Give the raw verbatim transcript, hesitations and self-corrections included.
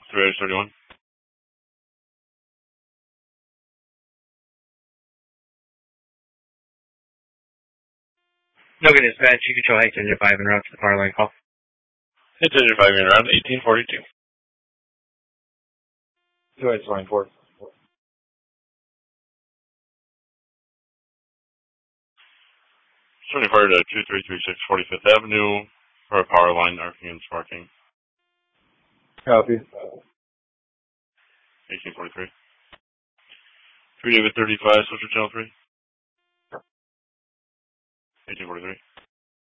three thirty-one. No good dispatch. You control H engine five and route to the power line call. H engine five in around eighteen forty-two. Two H line four. twenty-four to two three three six forty-fifth Avenue for a power line arcing and sparking. Copy. eighteen forty-three. three David thirty-five, social channel three. eighteen forty-three.